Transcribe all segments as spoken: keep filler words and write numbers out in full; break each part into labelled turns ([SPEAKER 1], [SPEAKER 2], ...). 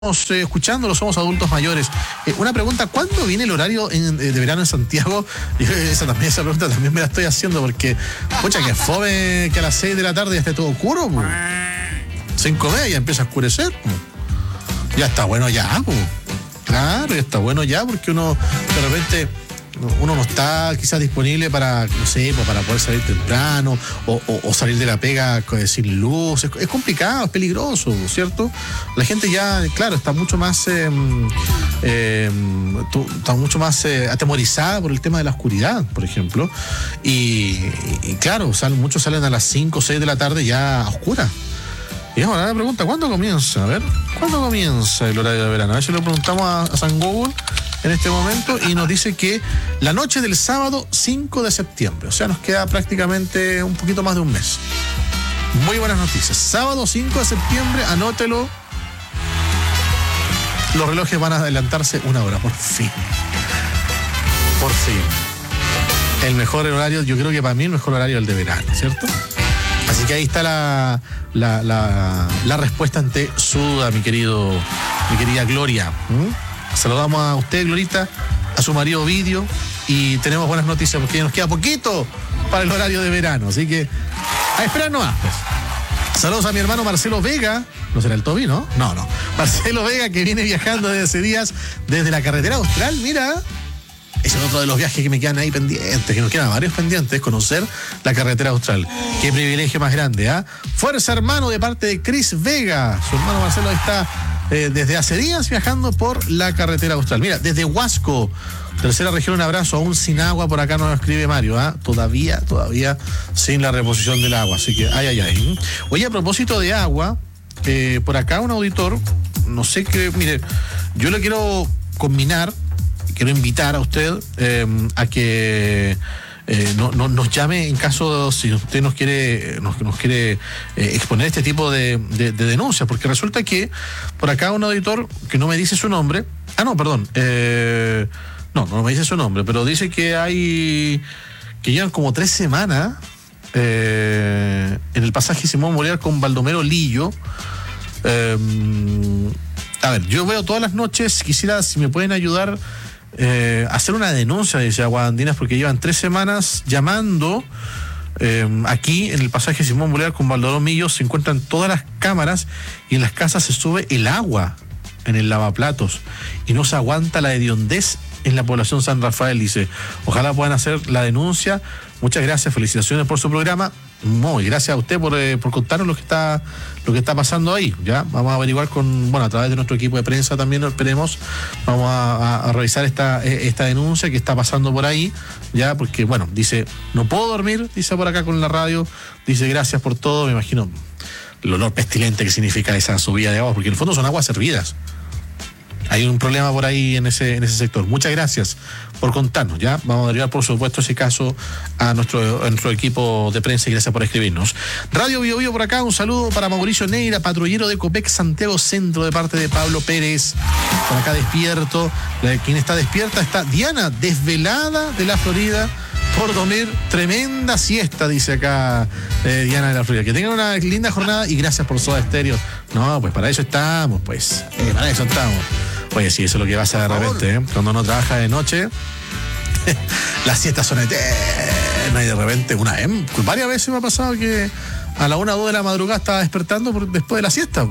[SPEAKER 1] Estamos eh, escuchándolo, somos adultos mayores. Eh, una pregunta, ¿cuándo viene el horario en, de verano en Santiago? Y esa, también, esa pregunta también me la estoy haciendo porque, pucha, que fome que a las seis de la tarde ya esté todo oscuro. Po. Cinco y media ya empieza a oscurecer. Po. Ya está bueno ya, po. Claro, ya está bueno ya porque uno de repente... uno no está quizás disponible para, no sé, para poder salir temprano o, o, o salir de la pega sin luz. Es, es complicado, es peligroso, ¿cierto? La gente ya, claro, está mucho más eh, eh, está mucho más eh, atemorizada por el tema de la oscuridad, por ejemplo. Y, y claro, salen, muchos salen a las cinco o seis de la tarde ya a oscuras. Y ahora la pregunta, ¿cuándo comienza? A ver, ¿cuándo comienza el horario de verano? A ver si lo preguntamos a, a San Google en este momento y nos dice que la noche del sábado cinco de septiembre, o sea, nos queda prácticamente un poquito más de un mes. Muy buenas noticias. Sábado cinco de septiembre, anótelo. Los relojes van a adelantarse una hora, por fin. Por fin. El mejor horario, yo creo que para mí el mejor horario es el de verano, ¿cierto? Así que ahí está la, la, la, la respuesta ante Suda, mi querido, mi querida Gloria. ¿Mm? Saludamos a usted, Glorita, a su marido Ovidio, y tenemos buenas noticias porque ya nos queda poquito para el horario de verano. Así que a esperar nomás, pues. Saludos a mi hermano Marcelo Vega. ¿No será el Toby, no? No, no. Marcelo Vega, que viene viajando desde hace días desde la carretera austral, mira. Ese es otro de los viajes que me quedan ahí pendientes, que nos quedan varios pendientes, conocer la carretera austral. Qué privilegio más grande, ¿ah? ¿eh? Fuerza, hermano, de parte de Cris Vega. Su hermano Marcelo está eh, desde hace días viajando por la carretera austral. Mira, desde Huasco, tercera región, un abrazo, aún sin agua, por acá nos escribe Mario, ¿ah? ¿eh? Todavía, todavía sin la reposición del agua, así que ay, ay, ay. Oye, a propósito de agua, eh, por acá un auditor, no sé qué, mire, yo le quiero combinar, quiero invitar a usted eh, a que eh, no, no, nos llame en caso, si usted nos quiere nos, nos quiere eh, exponer este tipo de, de, de denuncias, porque resulta que por acá un auditor que no me dice su nombre, ah no, perdón, eh, no, no me dice su nombre, pero dice que hay, que llevan como tres semanas eh, en el pasaje Simón Bolívar con Baldomero Lillo. Eh, a ver, yo veo todas las noches, quisiera si me pueden ayudar Eh, hacer una denuncia, dice Aguadandinas, porque llevan tres semanas llamando eh, aquí en el pasaje Simón Bolívar con Baldomero Millo. Se encuentran todas las cámaras y en las casas se sube el agua en el lavaplatos y no se aguanta la hediondez en la población San Rafael, dice. Ojalá puedan hacer la denuncia. Muchas gracias, felicitaciones por su programa. Muy gracias a usted por, eh, por contarnos lo que está lo que está pasando ahí. Ya vamos a averiguar con, bueno, a través de nuestro equipo de prensa también, esperemos, vamos a, a, a revisar esta, esta denuncia que está pasando por ahí, ya, porque bueno, dice, no puedo dormir, dice por acá con la radio, dice gracias por todo, me imagino el olor pestilente que significa esa subida de agua, porque en el fondo son aguas servidas. Hay un problema por ahí en ese en ese sector. Muchas gracias por contarnos, ¿ya? Vamos a derivar, por supuesto, ese caso a nuestro, a nuestro equipo de prensa y gracias por escribirnos. Radio Bio Bio por acá, un saludo para Mauricio Neira, patrullero de Copec Santiago Centro, de parte de Pablo Pérez. Por acá despierto. Quien está despierta está Diana, desvelada de la Florida, por dormir tremenda siesta, dice acá eh, Diana de la Florida. Que tengan una linda jornada y gracias por Soda Stereo. No, pues para eso estamos, pues. Eh, para eso estamos. Oye, sí, eso es lo que pasa de repente, ¿eh? Cuando uno trabaja de noche, las siestas son eternas y de repente, una vez, varias veces me ha pasado que a la una o dos de la madrugada estaba despertando por, después de la siesta.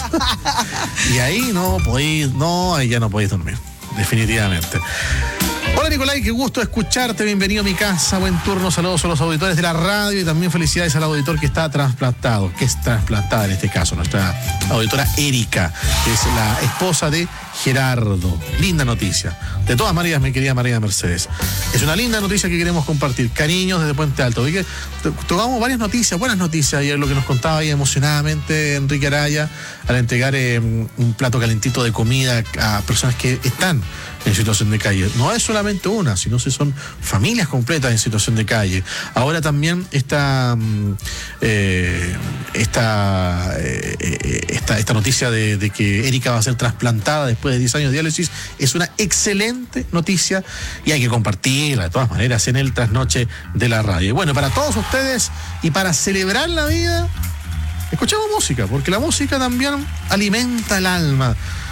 [SPEAKER 1] Y ahí no podéis, no, ahí ya no podéis dormir, definitivamente. Hola Nicolai, qué gusto escucharte, bienvenido a mi casa, buen turno, saludos a los auditores de la radio y también felicidades al auditor que está trasplantado, que es trasplantada en este caso, nuestra auditora Erika, que es la esposa de Gerardo. Linda noticia. De todas maneras, mi querida María Mercedes, es una linda noticia que queremos compartir. Cariños desde Puente Alto. Y que tocamos varias noticias, buenas noticias, ayer lo que nos contaba ahí emocionadamente Enrique Araya al entregar eh, un plato calentito de comida a personas que están en situación de calle. No es solamente una, sino que son familias completas en situación de calle. Ahora también esta eh, esta, eh, esta esta noticia de, de que Erika va a ser trasplantada después de diez años de diálisis es una excelente noticia y hay que compartirla de todas maneras en el trasnoche de la radio. Y bueno, para todos ustedes y para celebrar la vida, escuchamos música, porque la música también alimenta el alma.